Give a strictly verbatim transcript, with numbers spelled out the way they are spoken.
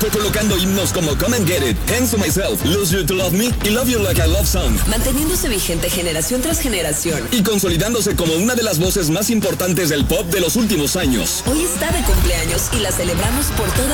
tiempo colocando himnos como Come and Get It, Hands to Myself, Lose You to Love Me y Love You Like I Love Song. Manteniéndose vigente generación tras generación. Y consolidándose como una de las voces más importantes del pop de los últimos años. Hoy está de cumpleaños y la celebramos por toda